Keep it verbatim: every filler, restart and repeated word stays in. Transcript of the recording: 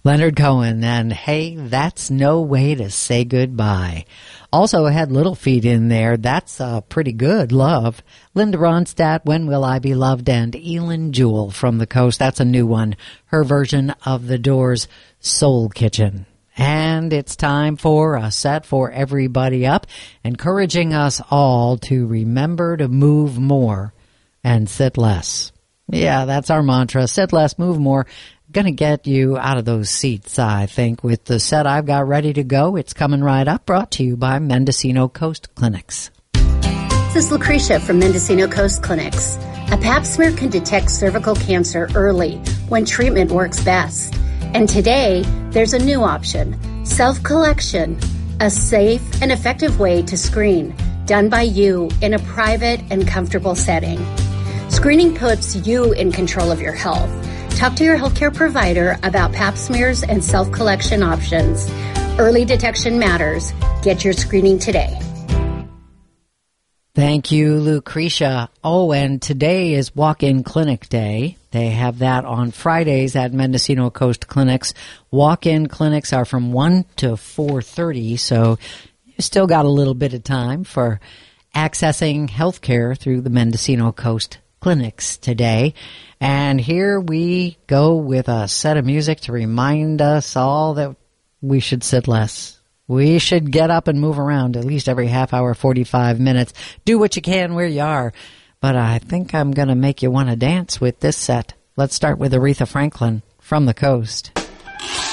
Leonard Cohen, and hey, that's no way to say goodbye. Also had Little Feat in there. That's uh, pretty good. Love. Linda Ronstadt, When Will I Be Loved, and Elin Jewell from the Coast. That's a new one. Her version of The Doors' Soul Kitchen. And it's time for a set for everybody up, encouraging us all to remember to move more and sit less. Yeah, that's our mantra. Sit less, move more. Going to get you out of those seats, I think, with the set I've got ready to go. It's coming right up, brought to you by Mendocino Coast Clinics. This is Lucretia from Mendocino Coast Clinics. A pap smear can detect cervical cancer early when treatment works best. And today, there's a new option, self-collection, a safe and effective way to screen, done by you in a private and comfortable setting. Screening puts you in control of your health. Talk to your healthcare provider about pap smears and self-collection options. Early detection matters. Get your screening today. Thank you, Lucretia. Oh, and today is Walk-In Clinic Day. They have that on Fridays at Mendocino Coast Clinics. Walk-in clinics are from one to four thirty, so you still got a little bit of time for accessing health care through the Mendocino Coast Clinics today. And here we go with a set of music to remind us all that we should sit less. We should get up and move around at least every half hour, forty-five minutes. Do what you can where you are. But I think I'm going to make you want to dance with this set. Let's start with Aretha Franklin from the Coast.